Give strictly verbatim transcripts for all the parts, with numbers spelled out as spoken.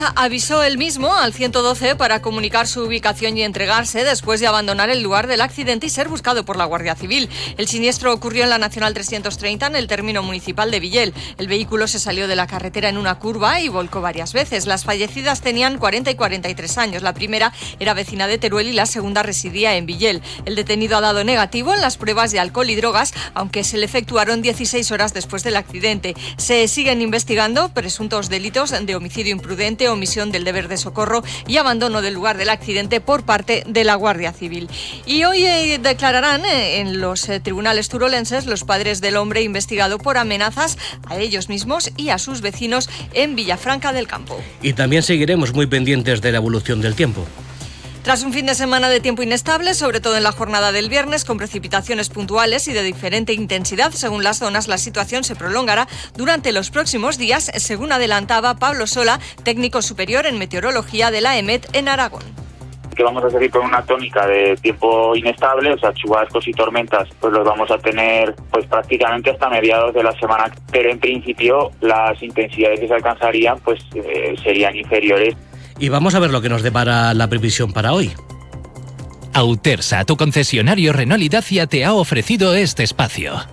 Avisó él mismo al ciento doce para comunicar su ubicación y entregarse después de abandonar el lugar del accidente y ser buscado por la Guardia Civil. El siniestro ocurrió en la Nacional trescientos treinta en el término municipal de Villel. El vehículo se salió de la carretera en una curva y volcó varias veces. Las fallecidas tenían cuarenta y cuarenta y tres años. La primera era vecina de Teruel y la segunda residía en Villel. El detenido ha dado negativo en las pruebas de alcohol y drogas, aunque se le efectuaron dieciséis horas después del accidente. Se siguen investigando presuntos delitos de homicidio imprudente, omisión del deber de socorro y abandono del lugar del accidente por parte de la Guardia Civil. Y hoy eh, declararán eh, en los eh, tribunales turolenses los padres del hombre investigado por amenazas a ellos mismos y a sus vecinos en Villafranca del Campo. Y también seguiremos muy pendientes de la evolución del tiempo. Tras un fin de semana de tiempo inestable, sobre todo en la jornada del viernes, con precipitaciones puntuales y de diferente intensidad según las zonas, la situación se prolongará durante los próximos días, según adelantaba Pablo Sola, técnico superior en meteorología de la EMET en Aragón. Que vamos a seguir con una tónica de tiempo inestable, o sea, chubascos y tormentas, pues los vamos a tener pues prácticamente hasta mediados de la semana, pero en principio las intensidades que se alcanzarían pues eh, serían inferiores. Y vamos a ver lo que nos depara la previsión para hoy. Autersa, tu concesionario Renault y Dacia, te ha ofrecido este espacio.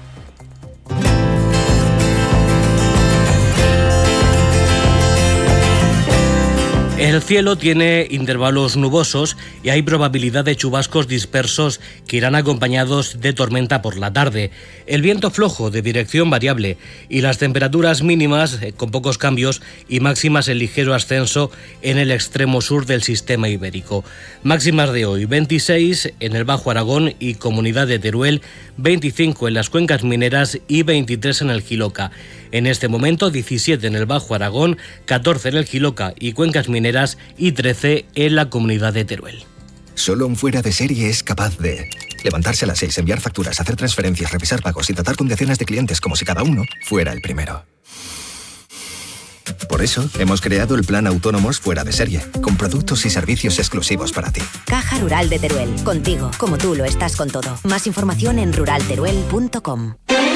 El cielo tiene intervalos nubosos y hay probabilidad de chubascos dispersos que irán acompañados de tormenta por la tarde. El viento flojo de dirección variable y las temperaturas mínimas eh, con pocos cambios y máximas en ligero ascenso en el extremo sur del sistema ibérico. Máximas de hoy: veintiséis en el Bajo Aragón y Comunidad de Teruel, veinticinco en las cuencas mineras y veintitrés en el Jiloca. En este momento diecisiete en el Bajo Aragón, catorce en el Jiloca y cuencas mineras y trece en la Comunidad de Teruel. Solo un fuera de serie es capaz de levantarse a las seis, enviar facturas, hacer transferencias, revisar pagos y tratar con decenas de clientes como si cada uno fuera el primero. Por eso, hemos creado el plan Autónomos Fuera de Serie, con productos y servicios exclusivos para ti. Caja Rural de Teruel, contigo, como tú lo estás con todo. Más información en rural teruel punto com.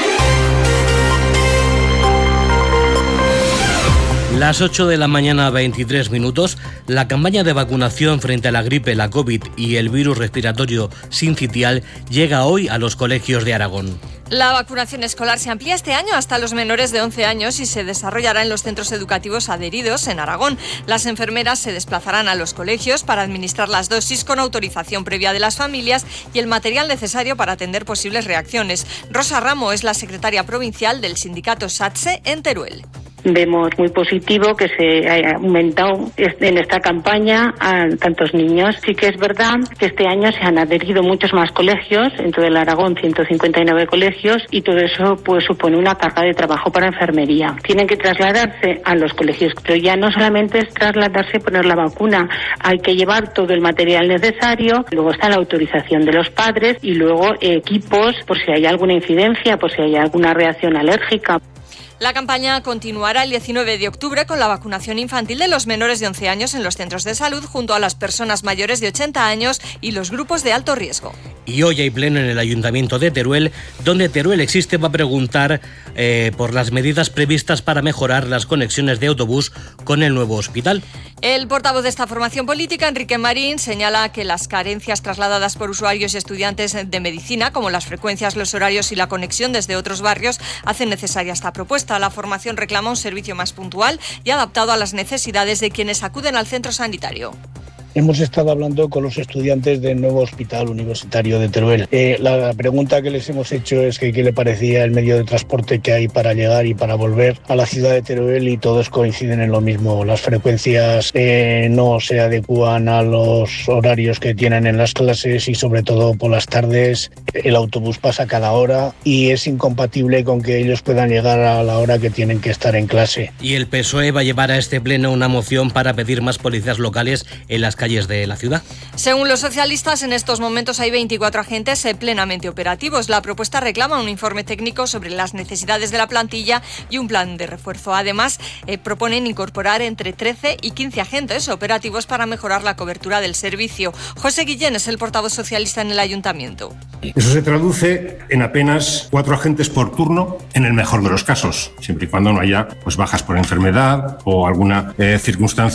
Las ocho de la mañana, veintitrés minutos, la campaña de vacunación frente a la gripe, la COVID y el virus respiratorio sincitial llega hoy a los colegios de Aragón. La vacunación escolar se amplía este año hasta los menores de once años y se desarrollará en los centros educativos adheridos en Aragón. Las enfermeras se desplazarán a los colegios para administrar las dosis con autorización previa de las familias y el material necesario para atender posibles reacciones. Rosa Ramo es la secretaria provincial del sindicato SATSE en Teruel. Vemos muy positivo que se haya aumentado en esta campaña a tantos niños. Sí que es verdad que este año se han adherido muchos más colegios, en todo el Aragón ciento cincuenta y nueve colegios, y todo eso pues supone una carga de trabajo para enfermería. Tienen que trasladarse a los colegios, pero ya no solamente es trasladarse y poner la vacuna, hay que llevar todo el material necesario, luego está la autorización de los padres y luego equipos por si hay alguna incidencia, por si hay alguna reacción alérgica. La campaña continuará el diecinueve de octubre con la vacunación infantil de los menores de once años en los centros de salud junto a las personas mayores de ochenta años y los grupos de alto riesgo. Y hoy hay pleno en el Ayuntamiento de Teruel, donde Teruel Existe va a preguntar eh, por las medidas previstas para mejorar las conexiones de autobús con el nuevo hospital. El portavoz de esta formación política, Enrique Marín, señala que las carencias trasladadas por usuarios y estudiantes de medicina, como las frecuencias, los horarios y la conexión desde otros barrios, hacen necesaria esta propuesta. La formación reclama un servicio más puntual y adaptado a las necesidades de quienes acuden al centro sanitario. Hemos estado hablando con los estudiantes del nuevo Hospital Universitario de Teruel. Eh, la pregunta que les hemos hecho es que qué le parecía el medio de transporte que hay para llegar y para volver a la ciudad de Teruel, y todos coinciden en lo mismo. Las frecuencias eh, no se adecúan a los horarios que tienen en las clases y sobre todo por las tardes el autobús pasa cada hora y es incompatible con que ellos puedan llegar a la hora que tienen que estar en clase. Y el P S O E va a llevar a este pleno una moción para pedir más policías locales en las calles calles de la ciudad. Según los socialistas, en estos momentos hay veinticuatro agentes plenamente operativos. La propuesta reclama un informe técnico sobre las necesidades de la plantilla y un plan de refuerzo. Además, eh, proponen incorporar entre trece y quince agentes operativos para mejorar la cobertura del servicio. José Guillén es el portavoz socialista en el ayuntamiento. Eso se traduce en apenas cuatro agentes por turno, en el mejor de los casos, siempre y cuando no haya pues, bajas por enfermedad o alguna eh, circunstancia